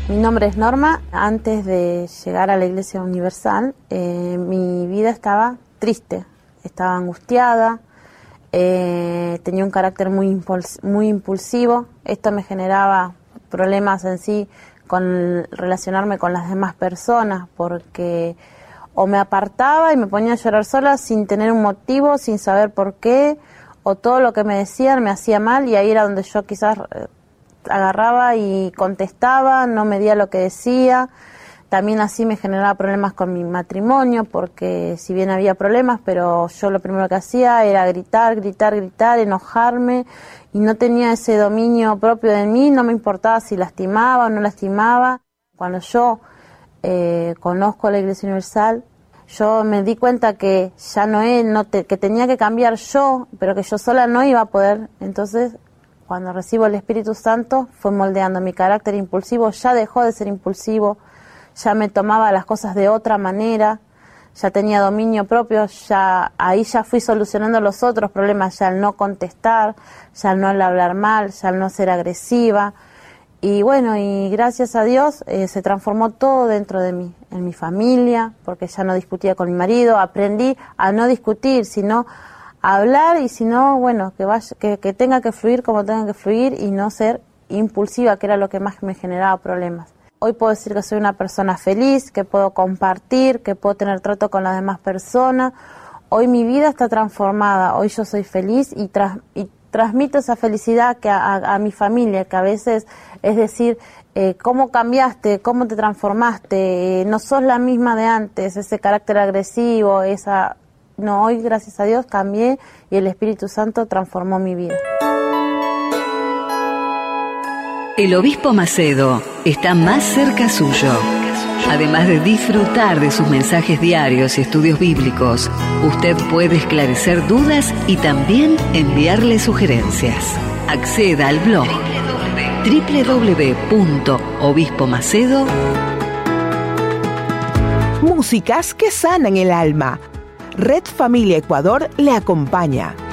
Mi nombre es Norma. Antes de llegar a la Iglesia Universal, mi vida estaba triste, estaba angustiada, tenía un carácter muy impulsivo. Esto me generaba problemas en sí con relacionarme con las demás personas, porque o me apartaba y me ponía a llorar sola sin tener un motivo, sin saber por qué, o todo lo que me decían me hacía mal, y ahí era donde yo quizás agarraba y contestaba, no medía lo que decía. También así me generaba problemas con mi matrimonio, porque si bien había problemas, pero yo lo primero que hacía era gritar, enojarme, y no tenía ese dominio propio de mí, no me importaba si lastimaba o no lastimaba. Cuando yo conozco la Iglesia Universal, yo me di cuenta que ya que tenía que cambiar yo, pero que yo sola no iba a poder. Entonces, cuando recibo el Espíritu Santo, fue moldeando mi carácter impulsivo. Ya dejó de ser impulsivo, ya me tomaba las cosas de otra manera, ya tenía dominio propio, ahí ya fui solucionando los otros problemas, ya al no contestar, ya al no hablar mal, ya al no ser agresiva. Y bueno, y gracias a Dios se transformó todo dentro de mí, en mi familia, porque ya no discutía con mi marido, aprendí a no discutir, sino hablar, y si no, bueno, que tenga que fluir como tenga que fluir y no ser impulsiva, que era lo que más me generaba problemas. Hoy puedo decir que soy una persona feliz, que puedo compartir, que puedo tener trato con las demás personas. Hoy mi vida está transformada, hoy yo soy feliz y transmito esa felicidad a mi familia, que a veces es decir, cómo cambiaste, cómo te transformaste, no sos la misma de antes, ese carácter agresivo, No, hoy gracias a Dios cambié y el Espíritu Santo transformó mi vida. El Obispo Macedo está más cerca suyo. Además de disfrutar de sus mensajes diarios y estudios bíblicos, usted puede esclarecer dudas y también enviarle sugerencias. Acceda al blog www.obispomacedo. Músicas que sanan el alma. Red Familia Ecuador le acompaña.